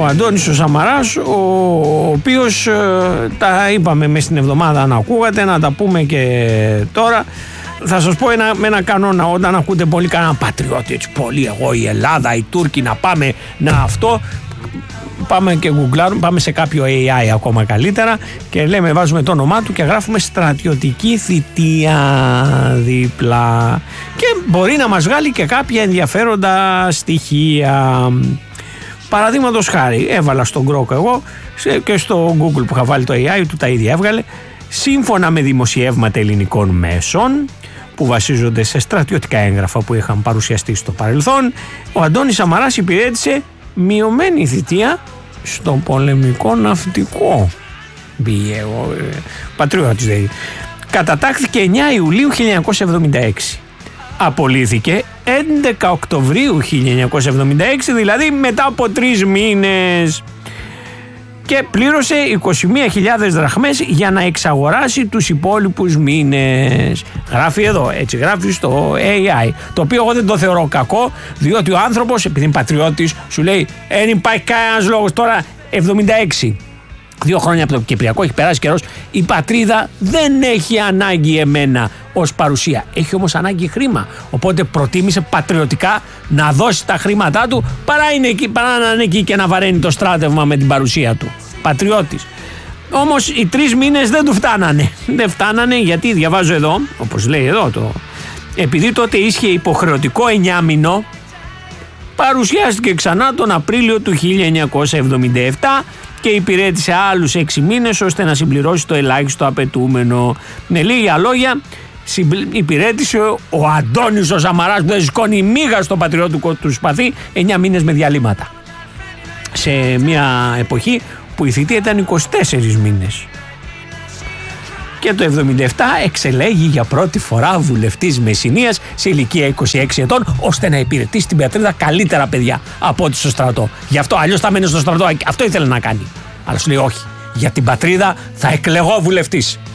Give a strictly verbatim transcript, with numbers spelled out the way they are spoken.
Αντώνης ο Σαμαράς, ο, ο οποίος ε, τα είπαμε μες στην εβδομάδα να ακούγατε, να τα πούμε και τώρα. Θα σας πω ένα, με ένα κανόνα, όταν ακούτε πολύ κανένα πατριώτη, έτσι πολύ εγώ, η Ελλάδα, οι Τούρκοι, να πάμε, να αυτό, πάμε και γκουγκλάρουμε, πάμε σε κάποιο έι άι ακόμα καλύτερα και λέμε, βάζουμε το όνομά του και γράφουμε στρατιωτική θητεία δίπλα και μπορεί να μας βγάλει και κάποια ενδιαφέροντα στοιχεία. Παραδείγματος χάρη, έβαλα στον Grok εγώ και στο Google που είχα βάλει το έι άι του τα ίδια έβγαλε. Σύμφωνα με δημοσιεύματα ελληνικών μέσων που βασίζονται σε στρατιωτικά έγγραφα που είχαν παρουσιαστεί στο παρελθόν, ο Αντώνης Σαμαράς υπηρέτησε μειωμένη θητεία στο πολεμικό ναυτικό. Πήγε ο ε, πατριώτης δηλαδή. Κατατάχθηκε εννέα Ιουλίου χίλια εννιακόσια εβδομήντα έξι. Απολύθηκε έντεκα Οκτωβρίου χίλια εννιακόσια εβδομήντα έξι, δηλαδή μετά από τρεις μήνες. Και πλήρωσε είκοσι μία χιλιάδες δραχμές για να εξαγοράσει τους υπόλοιπους μήνες. Γράφει εδώ, έτσι γράφει στο έι άι. Το οποίο εγώ δεν το θεωρώ κακό, διότι ο άνθρωπος, επειδή είναι πατριώτης, σου λέει δεν υπάρχει κανένας λόγος τώρα εβδομήντα έξι. Δύο χρόνια από το Κυπριακό, έχει περάσει καιρός. Η πατρίδα δεν έχει ανάγκη εμένα ως παρουσία. Έχει όμως ανάγκη χρήμα. Οπότε προτίμησε πατριωτικά να δώσει τα χρήματά του παρά, είναι εκεί, παρά να είναι εκεί και να βαραίνει το στράτευμα με την παρουσία του. Πατριώτης. Όμως οι τρεις μήνες δεν του φτάνανε. Δεν φτάνανε γιατί διαβάζω εδώ, όπως λέει εδώ το. Επειδή τότε ίσχυε υποχρεωτικό εννιάμηνο, παρουσιάστηκε ξανά τον Απρίλιο του χίλια εννιακόσια εβδομήντα επτά και υπηρέτησε άλλους έξι μήνες ώστε να συμπληρώσει το ελάχιστο απαιτούμενο. Με λίγα λόγια, υπηρέτησε ο Αντώνης ο Σαμαράς που δεν σηκώνει μίγα στο πατριώτικο του σπαθί εννιά μήνες με διαλύματα. Σε μια εποχή που η θητεία ήταν είκοσι τέσσερις μήνες. Και το εβδομήντα επτά εξελέγει για πρώτη φορά βουλευτής Μεσσηνίας σε ηλικία είκοσι έξι ετών, ώστε να υπηρετήσει την πατρίδα καλύτερα, παιδιά, από ό,τι στο στρατό. Γι' αυτό αλλιώς θα μένει στο στρατό, αυτό ήθελε να κάνει. Αλλά σου λέει όχι, για την πατρίδα θα εκλεγώ βουλευτής.